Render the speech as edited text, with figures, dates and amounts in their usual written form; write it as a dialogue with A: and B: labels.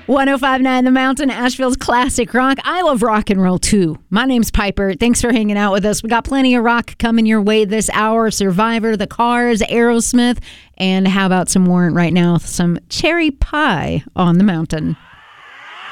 A: 105.9 The Mountain, Asheville's classic rock. I love rock and roll too. My name's Piper. Thanks for hanging out with us. We got plenty of rock coming your way this hour. Survivor, The Cars, Aerosmith, and how about some Warrant right now? Some cherry pie on the mountain.